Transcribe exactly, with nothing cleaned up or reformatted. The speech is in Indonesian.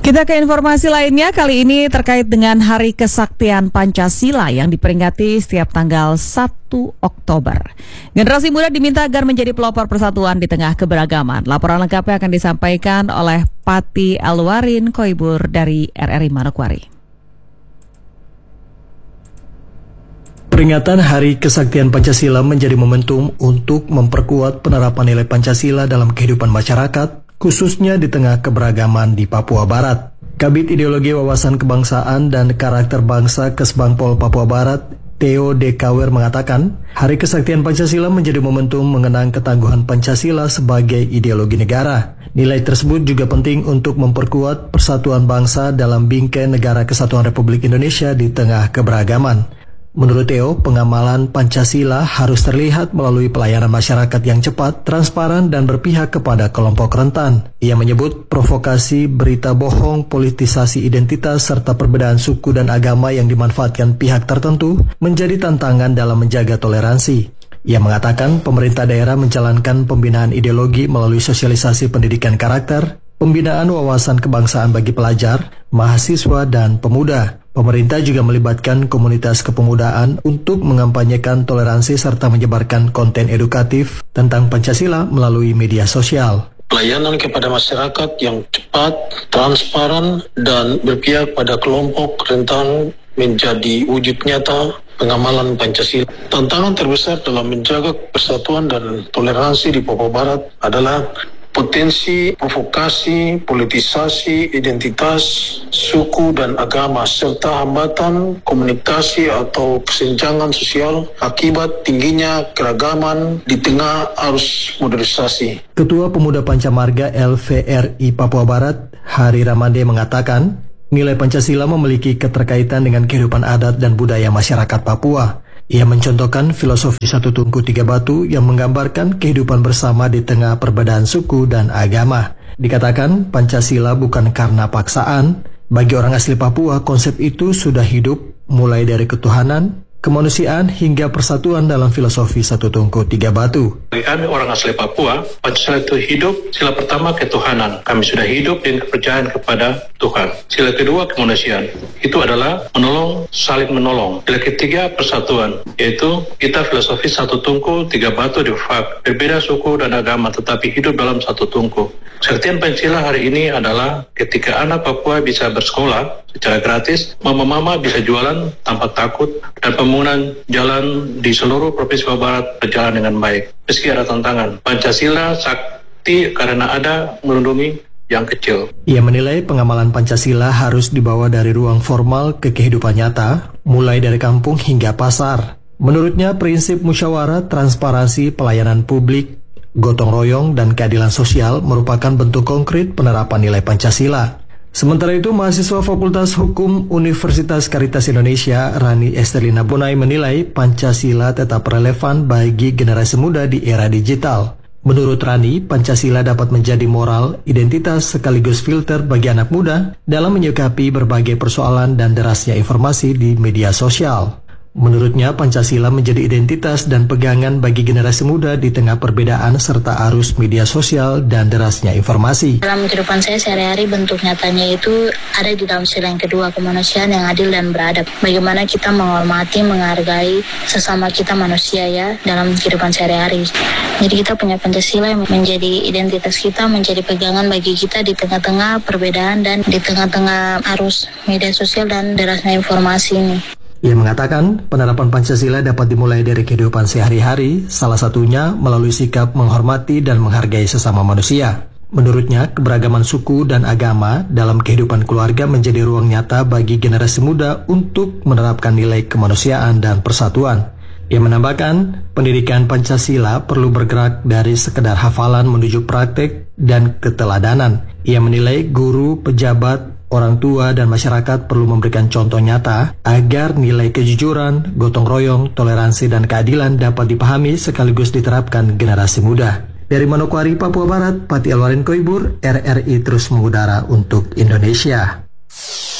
Kita ke informasi lainnya, kali ini terkait dengan Hari Kesaktian Pancasila yang diperingati setiap tanggal satu Oktober. Generasi muda diminta agar menjadi pelopor persatuan di tengah keberagaman. Laporan lengkapnya akan disampaikan oleh Pati Alwarin Koibur dari R R I Manokwari. Peringatan Hari Kesaktian Pancasila menjadi momentum untuk memperkuat penerapan nilai Pancasila dalam kehidupan masyarakat, khususnya di tengah keberagaman di Papua Barat. Kabid Ideologi Wawasan Kebangsaan dan Karakter Bangsa Kesbangpol Papua Barat, Theo De Kawer mengatakan, Hari Kesaktian Pancasila menjadi momentum mengenang ketangguhan Pancasila sebagai ideologi negara. Nilai tersebut juga penting untuk memperkuat persatuan bangsa dalam bingkai Negara Kesatuan Republik Indonesia di tengah keberagaman. Menurut Theo, pengamalan Pancasila harus terlihat melalui pelayanan masyarakat yang cepat, transparan, dan berpihak kepada kelompok rentan. Ia menyebut provokasi, berita bohong, politisasi identitas, serta perbedaan suku dan agama yang dimanfaatkan pihak tertentu menjadi tantangan dalam menjaga toleransi. Ia mengatakan pemerintah daerah menjalankan pembinaan ideologi melalui sosialisasi pendidikan karakter, pembinaan wawasan kebangsaan bagi pelajar, mahasiswa, dan pemuda. Pemerintah juga melibatkan komunitas kepemudaan untuk mengampanyekan toleransi serta menyebarkan konten edukatif tentang Pancasila melalui media sosial. Pelayanan kepada masyarakat yang cepat, transparan, dan berpihak pada kelompok rentan menjadi wujud nyata pengamalan Pancasila. Tantangan terbesar dalam menjaga persatuan dan toleransi di Papua Barat adalah potensi provokasi, politisasi, identitas, suku dan agama, serta hambatan komunikasi atau kesenjangan sosial akibat tingginya keragaman di tengah arus modernisasi. Ketua Pemuda Pancamarga L V R I Papua Barat, Hari Ramade mengatakan, nilai Pancasila memiliki keterkaitan dengan kehidupan adat dan budaya masyarakat Papua. Ia mencontohkan filosofi Satu Tungku Tiga Batu yang menggambarkan kehidupan bersama di tengah perbedaan suku dan agama. Dikatakan Pancasila bukan karena paksaan. Bagi orang asli Papua, konsep itu sudah hidup mulai dari ketuhanan, kemanusiaan hingga persatuan dalam filosofi Satu Tungku Tiga Batu. Bagi kami orang asli Papua, Pancasila itu hidup. Sila pertama ketuhanan. Kami sudah hidup dengan kepercayaan kepada Tuhan. Sila kedua kemanusiaan. Itu adalah menolong, saling menolong. Sila ketiga persatuan, yaitu kita filosofi Satu Tungku Tiga Batu di Fak. Berbeda suku dan agama tetapi hidup dalam satu tungku. Kesaktian Pancasila hari ini adalah ketika anak Papua bisa bersekolah secara gratis, mama-mama bisa jualan tanpa takut, dan pembangunan jalan di seluruh Provinsi Papua Barat berjalan dengan baik. Meski ada tantangan, Pancasila sakti karena ada melindungi yang kecil. Ia menilai pengamalan Pancasila harus dibawa dari ruang formal ke kehidupan nyata, mulai dari kampung hingga pasar. Menurutnya, prinsip musyawarah, transparansi, pelayanan publik, gotong royong, dan keadilan sosial merupakan bentuk konkret penerapan nilai Pancasila. Sementara itu, mahasiswa Fakultas Hukum Universitas Caritas Indonesia, Rani Estelina Bonai menilai Pancasila tetap relevan bagi generasi muda di era digital. Menurut Rani, Pancasila dapat menjadi moral, identitas sekaligus filter bagi anak muda dalam menyikapi berbagai persoalan dan derasnya informasi di media sosial. Menurutnya, Pancasila menjadi identitas dan pegangan bagi generasi muda di tengah perbedaan serta arus media sosial dan derasnya informasi. Dalam kehidupan saya sehari-hari, bentuk nyatanya itu ada di dalam sila yang kedua, kemanusiaan yang adil dan beradab. Bagaimana kita menghormati, menghargai sesama kita manusia ya dalam kehidupan sehari-hari. Jadi kita punya Pancasila yang menjadi identitas kita, menjadi pegangan bagi kita di tengah-tengah perbedaan dan di tengah-tengah arus media sosial dan derasnya informasi ini. Ia mengatakan penerapan Pancasila dapat dimulai dari kehidupan sehari-hari, salah satunya melalui sikap menghormati dan menghargai sesama manusia. Menurutnya, keberagaman suku dan agama dalam kehidupan keluarga menjadi ruang nyata bagi generasi muda untuk menerapkan nilai kemanusiaan dan persatuan. Ia menambahkan, pendidikan Pancasila perlu bergerak dari sekedar hafalan menuju praktek dan keteladanan. Ia menilai guru, pejabat, orang tua, dan masyarakat perlu memberikan contoh nyata agar nilai kejujuran, gotong royong, toleransi, dan keadilan dapat dipahami sekaligus diterapkan generasi muda. Dari Manokwari, Papua Barat, Pati Alwarin Koibur, R R I terus mengudara untuk Indonesia.